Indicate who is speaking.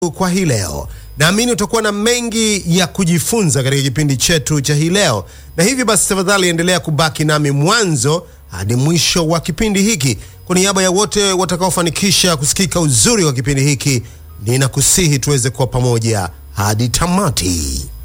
Speaker 1: kwa hii leo. Naamini utakuwa na mengi ya kujifunza katika kipindi chetu cha hii leo. Na hivi basi tafadhali endelea kubaki nami mwanzo hadi mwisho wa kipindi hiki. Kwa niaba ya wote watakaofanikisha kusikika uzuri wa kipindi hiki, ninakusihi tuweze kuwa pamoja hadi tamati.